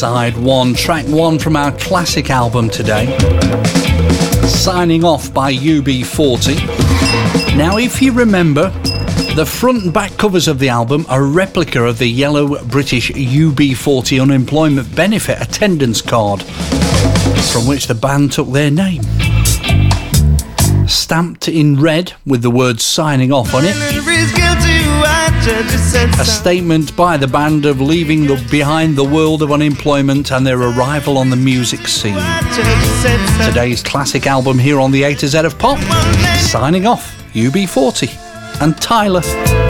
Side 1, track 1 from our classic album today. Signing Off by UB40. Now, if you remember, the front and back covers of the album are a replica of the yellow British UB40 unemployment benefit attendance card, from which the band took their name. Stamped in red with the words signing off on it. A statement by the band of leaving behind the world of unemployment and their arrival on the music scene. Today's classic album here on the A to Z of Pop. Signing Off, UB40 and Tyler.